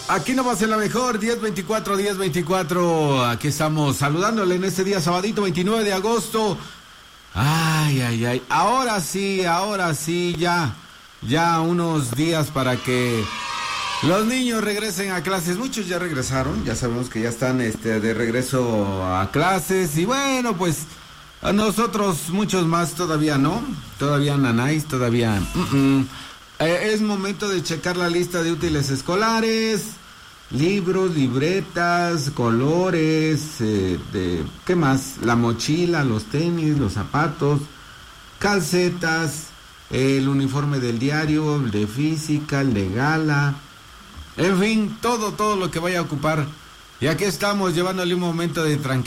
Aquí nomás en la mejor, 1024. Aquí estamos saludándole en este día sabadito 29 de agosto. Ay. Ahora sí, ya unos días para que los niños regresen a clases. Muchos ya regresaron, ya sabemos que ya están de regreso a clases. Y bueno, pues a nosotros muchos más todavía no. Todavía nanáis, todavía... Es momento de checar la lista de útiles escolares, libros, libretas, colores, ¿qué más? La mochila, los tenis, los zapatos, calcetas, el uniforme del diario, el de física, el de gala, en fin, todo lo que vaya a ocupar. Y aquí estamos llevándole un momento de tranquilidad.